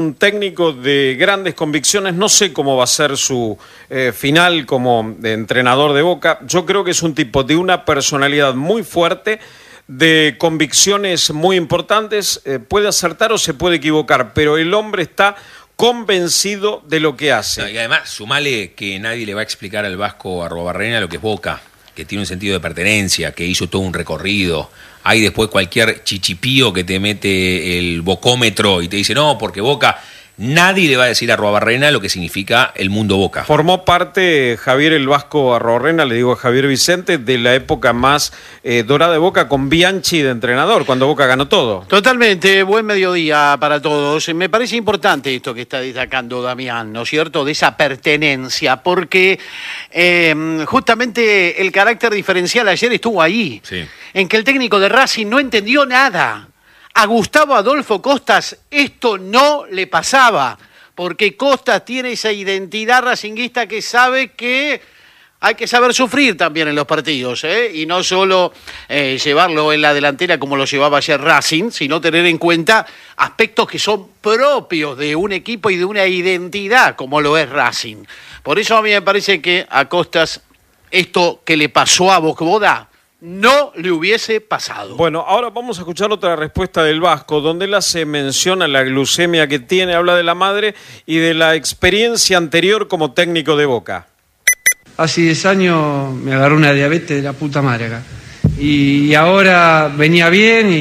Un técnico de grandes convicciones, no sé cómo va a ser su final como entrenador de Boca. Yo creo que es un tipo de una personalidad muy fuerte, de convicciones muy importantes, puede acertar o se puede equivocar, pero el hombre está convencido de lo que hace. No, y además, sumale que nadie le va a explicar al Vasco Arruabarrena lo que es Boca, que tiene un sentido de pertenencia, que hizo todo un recorrido. Hay después cualquier chichipío que te mete el bocómetro y te dice, no, porque Boca... Nadie le va a decir a Arruabarrena lo que significa el mundo Boca. Formó parte Javier el Vasco Arruabarrena, le digo a Javier Vicente, de la época más dorada de Boca con Bianchi de entrenador, cuando Boca ganó todo. Totalmente, buen mediodía para todos. Me parece importante esto que está destacando Damián, ¿no es cierto? De esa pertenencia, porque justamente el carácter diferencial ayer estuvo ahí, sí, en que el técnico de Racing no entendió nada. A Gustavo Adolfo Costas esto no le pasaba, porque Costas tiene esa identidad racinguista que sabe que hay que saber sufrir también en los partidos, y no solo llevarlo en la delantera como lo llevaba ayer Racing, sino tener en cuenta aspectos que son propios de un equipo y de una identidad como lo es Racing. Por eso a mí me parece que a Costas esto que le pasó a Boca no le hubiese pasado. Bueno, ahora vamos a escuchar otra respuesta del Vasco, donde él hace mención a la glucemia que tiene, habla de la madre y de la experiencia anterior como técnico de Boca. Hace 10 años me agarró una diabetes de la puta madre acá. Y ahora venía bien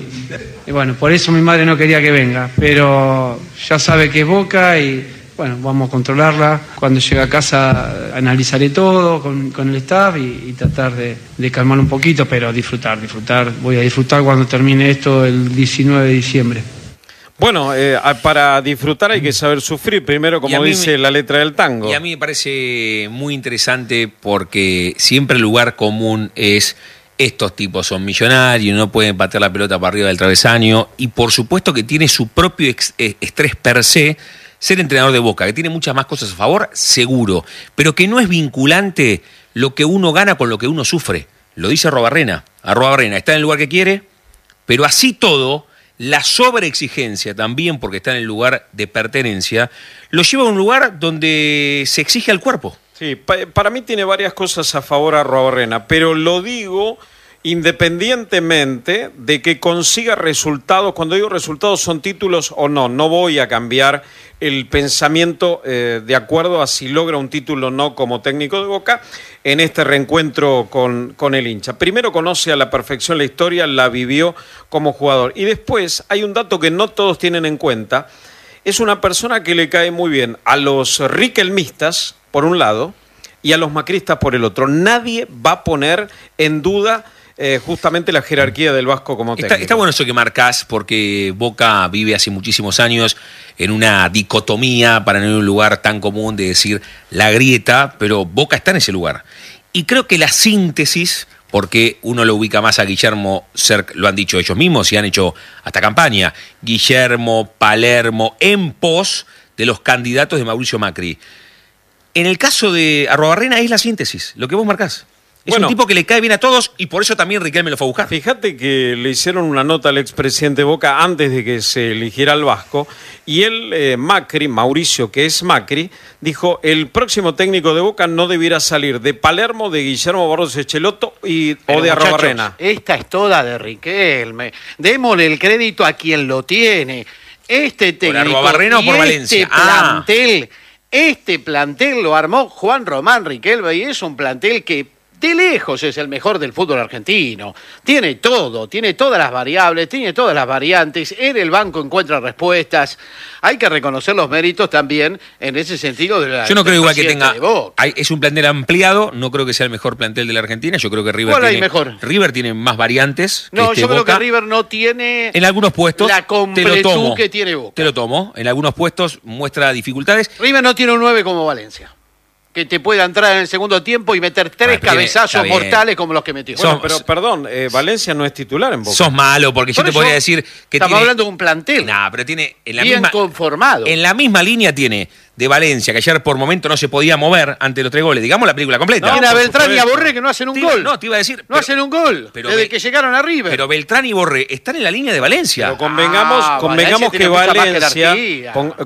y bueno, por eso mi madre no quería que venga. Pero ya sabe que es Boca y bueno, vamos a controlarla. Cuando llegue a casa analizaré todo con el staff y tratar de calmar un poquito, pero disfrutar. Voy a disfrutar cuando termine esto el 19 de diciembre. Bueno, para disfrutar hay que saber sufrir, primero como dice la letra del tango. Y a mí me parece muy interesante porque siempre el lugar común es estos tipos son millonarios, no pueden patear la pelota para arriba del travesaño y por supuesto que tiene su propio estrés per se ser entrenador de Boca, que tiene muchas más cosas a favor, seguro, pero que no es vinculante lo que uno gana con lo que uno sufre. Lo dice Arruabarrena. Arruabarrena está en el lugar que quiere, pero así todo, la sobreexigencia también, porque está en el lugar de pertenencia, lo lleva a un lugar donde se exige al cuerpo. Sí, para mí tiene varias cosas a favor Arruabarrena, pero lo digo independientemente de que consiga resultados. Cuando digo resultados son títulos o no, no voy a cambiar el pensamiento de acuerdo a si logra un título o no como técnico de Boca en este reencuentro con el hincha. Primero conoce a la perfección la historia, la vivió como jugador y después hay un dato que no todos tienen en cuenta, es una persona que le cae muy bien a los riquelmistas por un lado y a los macristas por el otro. Nadie va a poner en duda justamente la jerarquía del Vasco como técnico. Está bueno eso que marcás, porque Boca vive hace muchísimos años en una dicotomía, para no ir a un lugar tan común de decir la grieta, pero Boca está en ese lugar. Y creo que la síntesis, porque uno lo ubica más a Guillermo Cerc, lo han dicho ellos mismos y han hecho hasta campaña, Guillermo, Palermo, en pos de los candidatos de Mauricio Macri. En el caso de Arruabarrena es la síntesis, lo que vos marcás. Es un tipo que le cae bien a todos y por eso también Riquelme lo fue a buscar. Fíjate que le hicieron una nota al expresidente Boca antes de que se eligiera al Vasco y él, Macri, Mauricio, que es Macri, dijo el próximo técnico de Boca no debiera salir de Palermo, de Guillermo Barros Echelotto o de Arruabarrena. Esta es toda de Riquelme. Démosle el crédito a quien lo tiene. Este técnico, ¿por Arruabarrena o por Valencia? Este plantel lo armó Juan Román Riquelme y es un plantel que de lejos es el mejor del fútbol argentino. Tiene todo, tiene todas las variables, tiene todas las variantes. En el banco encuentra respuestas. Hay que reconocer los méritos también en ese sentido de la. Yo no creo igual que tenga. Es un plantel ampliado, no creo que sea el mejor plantel de la Argentina. Yo creo que River tiene más variantes. No, yo creo Boca. Que River no tiene en algunos puestos la completud que tiene Boca. Te lo tomo. En algunos puestos muestra dificultades. River no tiene un 9 como Valencia, que te pueda entrar en el segundo tiempo y meter 3 cabezazos mortales como los que metió. Bueno, pero perdón, Valencia no es titular en Boca. Sos malo, porque yo te podría decir que estamos hablando de un plantel. Nah, pero tiene bien conformado. En la misma línea tiene de Valencia, que ayer por momento no se podía mover ante los 3 goles. Digamos la película completa. Tiene a Beltrán y a Borré que no hacen un gol. No, te iba a decir. No hacen un gol desde que llegaron a River. Pero Beltrán y Borré están en la línea de Valencia. Pero convengamos que Valencia tiene mucha más Valencia, jerarquía.